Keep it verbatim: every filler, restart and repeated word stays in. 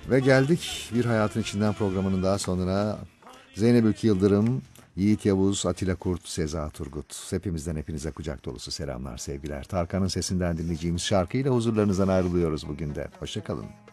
Ve geldik Bir Hayatın İçinden programının daha sonuna. Zeynep Ülkü Yıldırım, Yiğit Yavuz, Atilla Kurt, Seza Turgut. Hepimizden hepinize kucak dolusu selamlar, sevgiler. Tarkan'ın sesinden dinleyeceğimiz şarkıyla huzurlarınızdan ayrılıyoruz bugün de. Hoşça kalın.